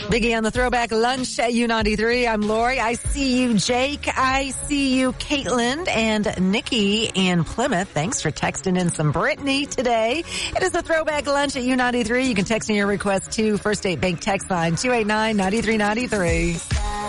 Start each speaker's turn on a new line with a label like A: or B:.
A: Biggie on the Throwback Lunch at U93. I'm Lori. I see you, Jake. I see you, Caitlin and Nikki in Plymouth. Thanks for texting in some Brittany today. It is the Throwback Lunch at U93. You can text in your request to First State Bank text line 289-9393.